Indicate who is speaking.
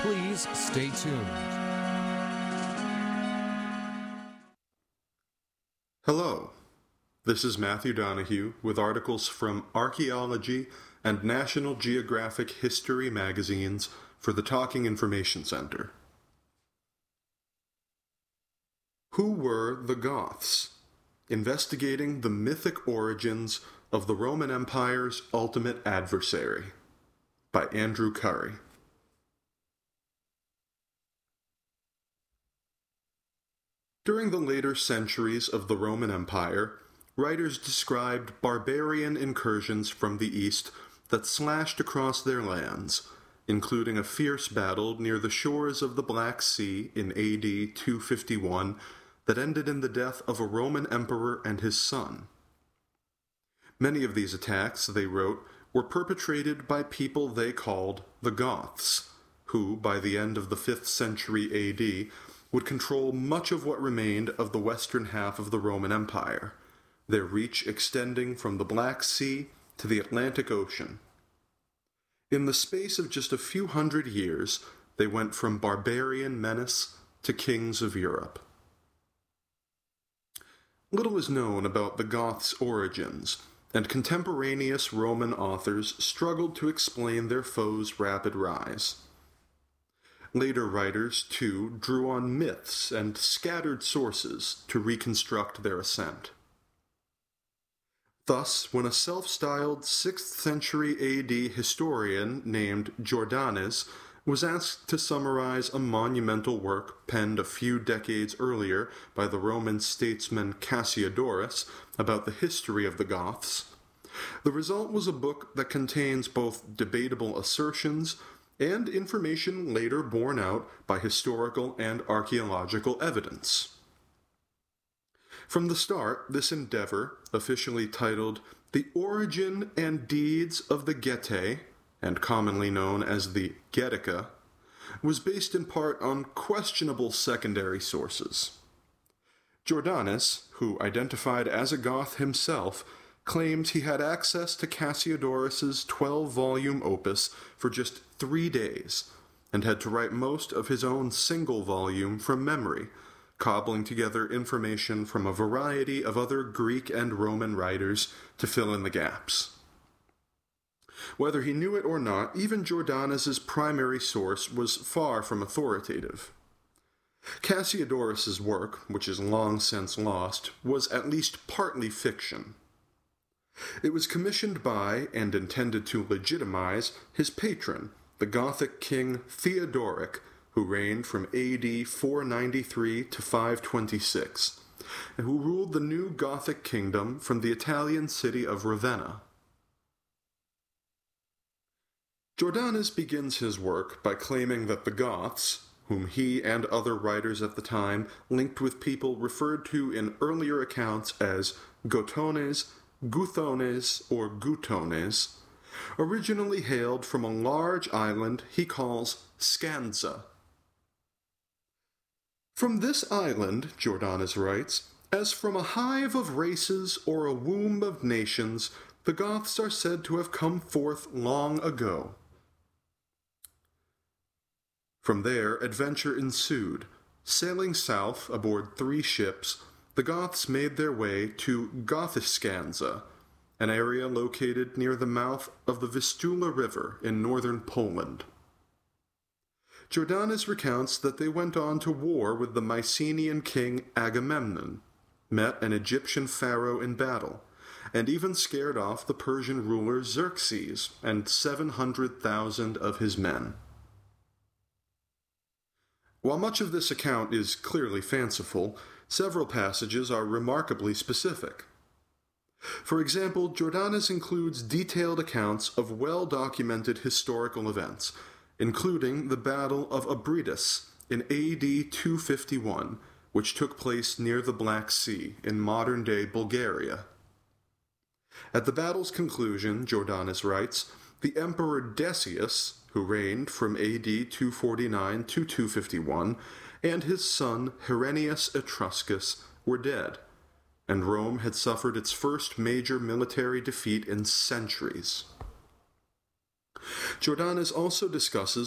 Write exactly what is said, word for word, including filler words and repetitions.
Speaker 1: Please stay tuned.
Speaker 2: Hello, this is Matthew Donahue with articles from Archaeology and National Geographic History magazines for the Talking Information Center. Who were the Goths? Investigating the mythic origins of the Roman Empire's ultimate adversary, by Andrew Curry. During the later centuries of the Roman Empire, writers described barbarian incursions from the east that slashed across their lands, including a fierce battle near the shores of the Black Sea in A D two fifty-one that ended in the death of a Roman emperor and his son. Many of these attacks, they wrote, were perpetrated by people they called the Goths, who, by the end of the fifth century A D, would control much of what remained of the western half of the Roman Empire, their reach extending from the Black Sea to the Atlantic Ocean. In the space of just a few hundred years, they went from barbarian menace to kings of Europe. Little is known about the Goths' origins, and contemporaneous Roman authors struggled to explain their foes' rapid rise. Later writers, too, drew on myths and scattered sources to reconstruct their ascent. Thus, when a self-styled sixth century A D historian named Jordanes was asked to summarize a monumental work penned a few decades earlier by the Roman statesman Cassiodorus about the history of the Goths, the result was a book that contains both debatable assertions and information later borne out by historical and archaeological evidence. From the start, this endeavor, officially titled The Origin and Deeds of the Getae, and commonly known as the Getica, was based in part on questionable secondary sources. Jordanes, who identified as a Goth himself, claims he had access to Cassiodorus's twelve-volume opus for just three days, and had to write most of his own single volume from memory, cobbling together information from a variety of other Greek and Roman writers to fill in the gaps. Whether he knew it or not, even Jordanes's primary source was far from authoritative. Cassiodorus's work, which is long since lost, was at least partly fiction. It was commissioned by, and intended to legitimize, his patron, the Gothic king Theodoric, who reigned from A D four ninety-three to five twenty-six, and who ruled the new Gothic kingdom from the Italian city of Ravenna. Jordanes begins his work by claiming that the Goths, whom he and other writers at the time linked with people referred to in earlier accounts as Gotones, Guthones, or Gutones, originally hailed from a large island he calls Scanza. From this island, Jordanes writes, as from a hive of races or a womb of nations, the Goths are said to have come forth long ago. From there, adventure ensued. Sailing south aboard three ships, the Goths made their way to Gothiscanza, an area located near the mouth of the Vistula River in northern Poland. Jordanes recounts that they went on to war with the Mycenaean king Agamemnon, met an Egyptian pharaoh in battle, and even scared off the Persian ruler Xerxes and seven hundred thousand of his men. While much of this account is clearly fanciful, several passages are remarkably specific. For example, Jordanes includes detailed accounts of well-documented historical events, including the Battle of Abridas in A D two fifty-one, which took place near the Black Sea in modern-day Bulgaria. At the battle's conclusion, Jordanes writes, the Emperor Decius, who reigned from A D two forty-nine to two fifty-one, and his son Herennius Etruscus were dead, and Rome had suffered its first major military defeat in centuries. Jordanes also discusses